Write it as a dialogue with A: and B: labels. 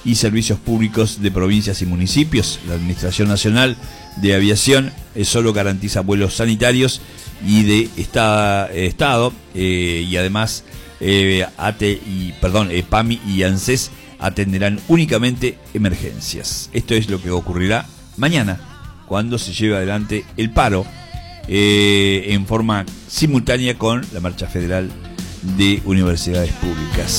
A: y servicios públicos de provincias y municipios. La Administración Nacional de Aviación solo garantiza vuelos sanitarios y de Estado, y además PAMI y ANSES atenderán únicamente emergencias. Esto es lo que ocurrirá mañana, cuando se lleve adelante el paro en forma simultánea con la marcha federal de universidades públicas.